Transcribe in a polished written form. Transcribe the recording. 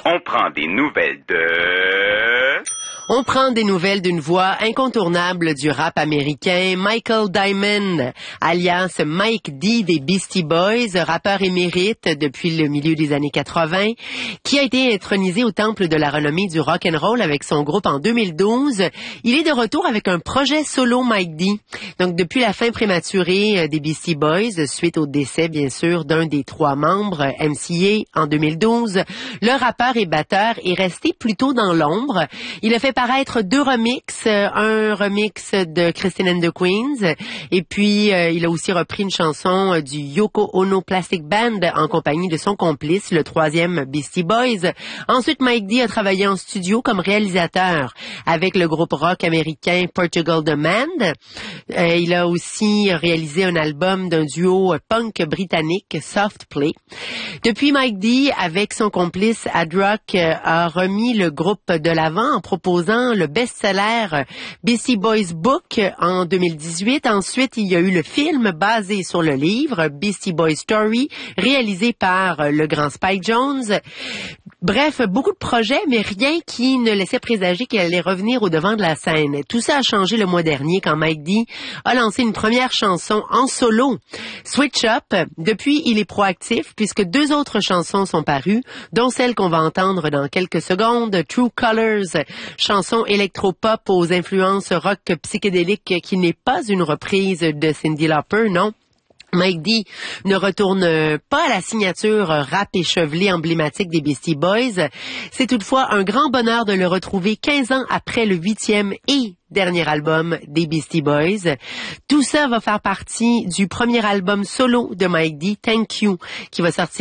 On prend des nouvelles de... On prend des nouvelles d'une voix incontournable du rap américain, Michael Diamond, alias Mike D des Beastie Boys, rappeur émérite depuis le milieu des années 80, qui a été intronisé au temple de la renommée du rock and roll avec son groupe en 2012. Il est de retour avec un projet solo Mike D. Donc depuis la fin prématurée des Beastie Boys, suite au décès bien sûr d'un des 3 membres, MCA, en 2012, le rappeur et batteur est resté plutôt dans l'ombre. Il a fait paraître 2 remixes, un remix de Christine and the Queens, et puis il a aussi repris une chanson du Yoko Ono Plastic Band en compagnie de son complice, le 3e Beastie Boys. Ensuite, Mike D a travaillé en studio comme réalisateur avec le groupe rock américain Portugal The Man. Il a aussi réalisé un album d'un duo punk britannique, Soft Play. Depuis, Mike D, avec son complice Ad Rock, a remis le groupe de l'avant en proposant le best-seller Beastie Boys Book en 2018. Ensuite, il y a eu le film basé sur le livre Beastie Boys Story, réalisé par le grand Spike Jonze. Bref, beaucoup de projets, mais rien qui ne laissait présager qu'il allait revenir au devant de la scène. Tout ça a changé le mois dernier quand Mike D a lancé une première chanson en solo, Switch Up. Depuis, il est proactif puisque 2 autres chansons sont parues, dont celle qu'on va entendre dans quelques secondes, True Colors, chanson électropop aux influences rock psychédélique qui n'est pas une reprise de Cyndi Lauper, non. Mike D ne retourne pas à la signature rap échevelé emblématique des Beastie Boys. C'est toutefois un grand bonheur de le retrouver 15 ans après le 8e et dernier album des Beastie Boys. Tout ça va faire partie du premier album solo de Mike D, Thank You, qui va sortir